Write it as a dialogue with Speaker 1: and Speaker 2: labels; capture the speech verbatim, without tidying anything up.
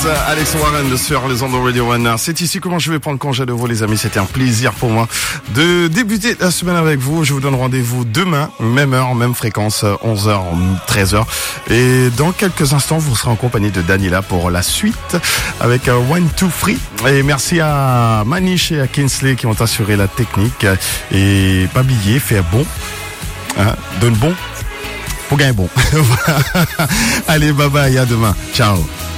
Speaker 1: Alex Warren sur les ondes de Radio One. C'est ici comment je vais prendre congé de vous, les amis. C'était un plaisir pour moi de débuter la semaine avec vous. Je vous donne rendez-vous demain, même heure, même fréquence, onze heures, treize heures. Et dans quelques instants, vous serez en compagnie de Daniela pour la suite avec One, Two, Three. Et merci à Manish et à Kinsley qui ont assuré la technique. Et pas oublier, faire bon, hein, donne bon. Pour gagner bon. Allez, bye bye, à demain. Ciao.